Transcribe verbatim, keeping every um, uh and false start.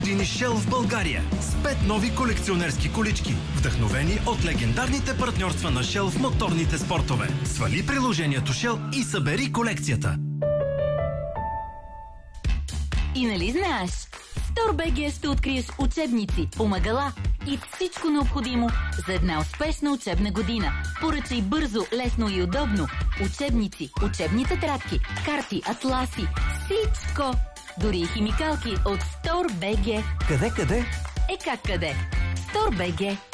Дини Shell в България с пет нови колекционерски колички, вдъхновени от легендарните партньорства на Shell в моторните спортове. Свали приложението Shell и събери колекцията. И нали знаеш, в StoreBG ще откриеш учебници, помагала и всичко необходимо за една успешна учебна година. Поръчай бързо, лесно и удобно учебници, учебни тетрадки, карти, атласи, всичко! Дори и химикалки от StoreBG. Къде, къде? Е как къде? StoreBG.